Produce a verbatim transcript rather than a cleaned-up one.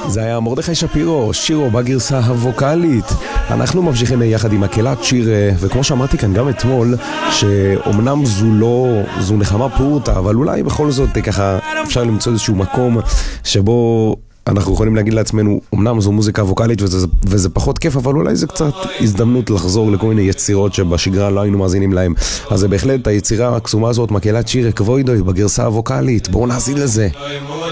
זה היה מרדכי שפירו, שירו בגרסה הווקלית. אנחנו ממשיכים יחד עם מקהלת שיר, וכמו שאמרתי כאן גם אתמול, שאומנם זו לא, זו נחמה פורטה, אבל אולי בכל זאת ככה אפשר למצוא איזשהו מקום שבו אנחנו יכולים להגיד לעצמנו, אמנם זו מוזיקה ווקלית וזה, וזה פחות כיף, אבל אולי זה קצת הזדמנות לחזור לכל מיני יצירות שבשגרה לא היינו מאזינים להם. אז זה בהחלט היצירה הקסומה הזאת, מקהלת שיר כבוידוי בגרסה הווקלית. בואו נאזין לזה.